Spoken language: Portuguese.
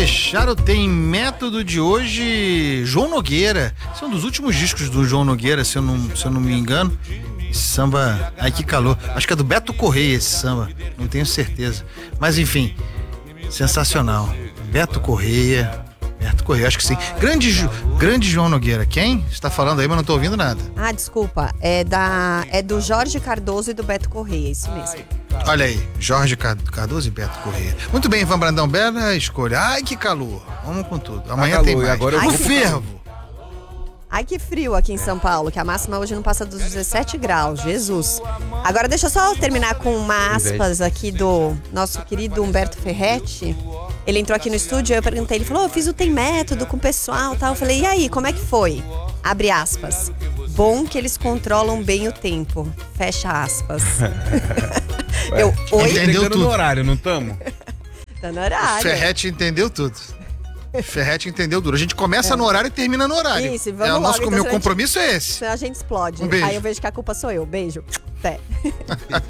fechar o Tem Método de hoje, João Nogueira. Esse é um dos últimos discos do João Nogueira, se eu não me engano. Esse samba, ai que calor. Acho que é do Beto Correia esse samba, não tenho certeza. Mas enfim, sensacional. Beto Correia, acho que sim. Grande João Nogueira. Quem? Você tá falando aí, mas não tô ouvindo nada. Ah, desculpa. É do Jorge Cardoso e do Beto Correia, isso mesmo. Olha aí, Jorge Cardoso e Beto Correia. Muito bem, Ivan Brandão, bela escolha. Ai, que calor. Vamos com tudo. Amanhã tem mais. Agora eu vou o fervo. Ai, que frio aqui em São Paulo, que a máxima hoje não passa dos 17 graus, Jesus. Agora deixa eu só terminar com uma aspas aqui do nosso querido Humberto Ferretti. Ele entrou aqui no estúdio e eu perguntei, ele falou, eu fiz o Tem Método com o pessoal e tal. Eu falei, e aí, como é que foi? Abre aspas. Bom que eles controlam bem o tempo. Fecha aspas. Oi? Entendeu tudo no horário, não estamos? Tá no horário. Ferretti entendeu tudo. Ferretti entendeu tudo. A gente começa no horário e termina no horário. Isso, vamos logo. Então, meu compromisso é esse. Senão a gente explode. Um beijo. Aí eu vejo que a culpa sou eu. Beijo. Até.